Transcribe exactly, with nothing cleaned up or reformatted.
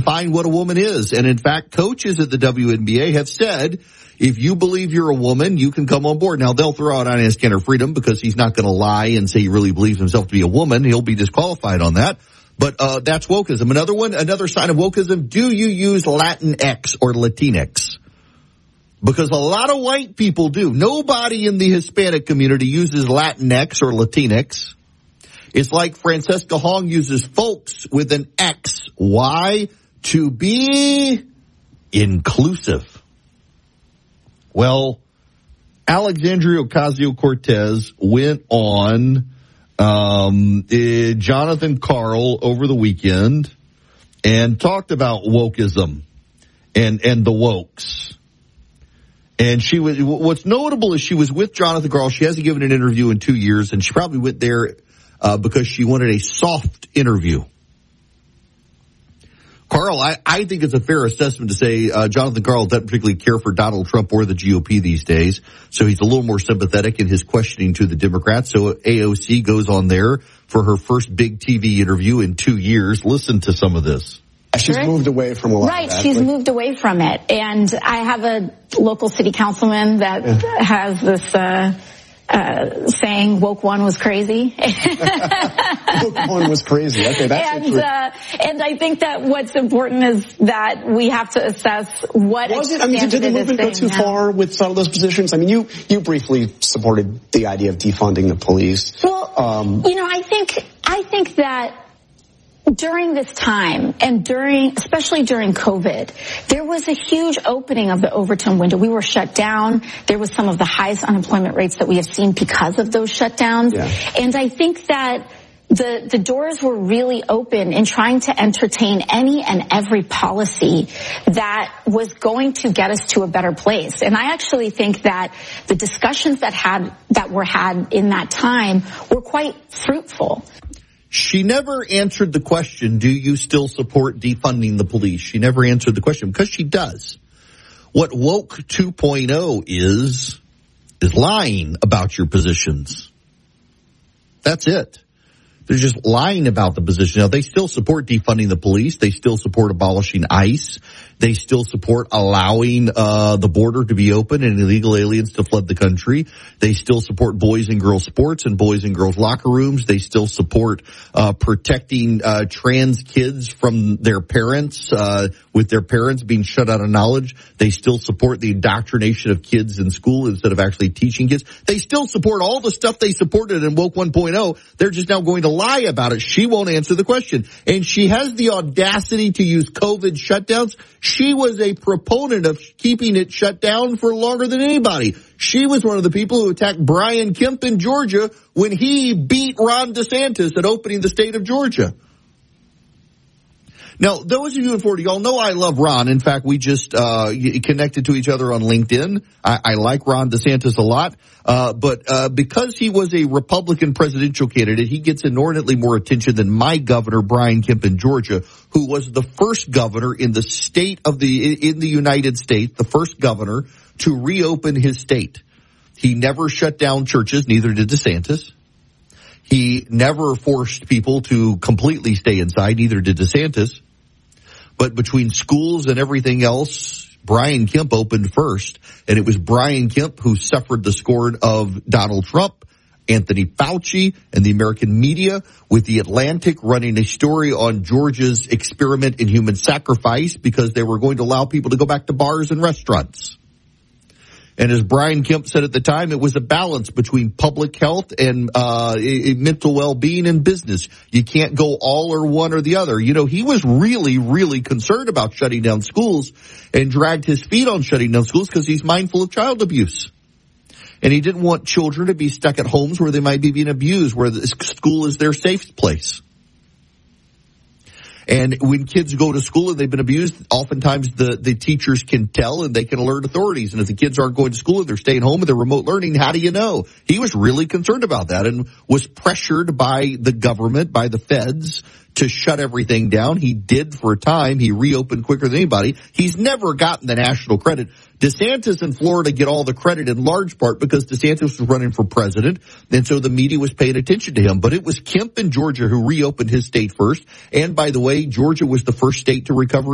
define what a woman is. And in fact, coaches at the W N B A have said, if you believe you're a woman, you can come on board. Now, they'll throw out Inez Kanter Freedom because he's not going to lie and say he really believes himself to be a woman. He'll be disqualified on that. But uh that's wokeism. Another one, another sign of wokeism, do you use Latinx or Latinx? Because a lot of white people do. Nobody in the Hispanic community uses Latinx or Latinx. It's like Francesca Hong uses folks with an X. Why? To be inclusive. Well, Alexandria Ocasio-Cortez went on um uh, Jonathan Karl over the weekend and talked about wokeism and and the wokes. And she was, what's notable is she was with Jonathan Karl. She hasn't given an interview in two years, and she probably went there uh, because she wanted a soft interview. Karl, I, I think it's a fair assessment to say uh, Jonathan Karl doesn't particularly care for Donald Trump or the G O P these days, so he's a little more sympathetic in his questioning to the Democrats. So A O C goes on there for her first big T V interview in two years. Listen to some of this. She's moved away from a lot right, of that. She's moved away from it. And I have a local city councilman that yeah. has this uh, uh, saying, woke one was crazy. Woke one was crazy. Okay, that's and, true. Uh, and I think that what's important is that we have to assess what was it. I mean, did the movement go too now. far with some of those positions? I mean, you you briefly supported the idea of defunding the police. Well, um, you know, I think I think that during this time and during, especially during COVID, there was a huge opening of the Overton window. We were shut down. There was some of the highest unemployment rates that we have seen because of those shutdowns. Yeah. And I think that the, the doors were really open in trying to entertain any and every policy that was going to get us to a better place. And I actually think that the discussions that had, that were had in that time were quite fruitful. She never answered the question, do you still support defunding the police? She never answered the question because she does. What woke two point oh is, is lying about your positions. That's it. They're just lying about the position. Now, they still support defunding the police. They still support abolishing ICE. They still support allowing uh the border to be open and illegal aliens to flood the country. They still support boys and girls sports and boys and girls locker rooms. They still support uh protecting uh trans kids from their parents, uh with their parents being shut out of knowledge. They still support the indoctrination of kids in school instead of actually teaching kids. They still support all the stuff they supported in Woke one point oh. They're just now going to lie about it. She won't answer the question. And she has the audacity to use COVID shutdowns. She was a proponent of keeping it shut down for longer than anybody. She was one of the people who attacked Brian Kemp in Georgia when he beat Ron DeSantis at opening the state of Georgia. Now, those of you in Florida, y'all know I love Ron. In fact, we just uh connected to each other on LinkedIn. I, I like Ron DeSantis a lot. Uh but uh because he was a Republican presidential candidate, he gets inordinately more attention than my governor, Brian Kemp in Georgia, who was the first governor in the state of the in the United States, the first governor to reopen his state. He never shut down churches, neither did DeSantis. He never forced people to completely stay inside, neither did DeSantis. But between schools and everything else, Brian Kemp opened first. And it was Brian Kemp who suffered the scorn of Donald Trump, Anthony Fauci, and the American media, with The Atlantic running a story on Georgia's experiment in human sacrifice because they were going to allow people to go back to bars and restaurants. And as Brian Kemp said at the time, it was a balance between public health and uh mental well-being and business. You can't go all or one or the other. You know, he was really, really concerned about shutting down schools and dragged his feet on shutting down schools because he's mindful of child abuse. And he didn't want children to be stuck at homes where they might be being abused, where the school is their safe place. And when kids go to school and they've been abused, oftentimes the, the teachers can tell and they can alert authorities. And if the kids aren't going to school and they're staying home and they're remote learning, how do you know? He was really concerned about that and was pressured by the government, by the feds, to shut everything down. He did for a time. He reopened quicker than anybody. He's never gotten the national credit. DeSantis in Florida get all the credit in large part because DeSantis was running for president, and so the media was paying attention to him. But it was Kemp in Georgia who reopened his state first. And by the way, Georgia was the first state to recover